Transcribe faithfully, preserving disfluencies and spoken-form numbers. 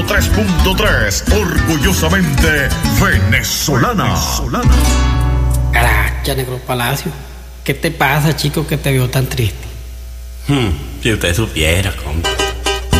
tres punto tres, orgullosamente venezolana. venezolana. Caracha, Negro Palacio, ¿qué te pasa, chico, que te veo tan triste? Hmm, si usted supiera, compa.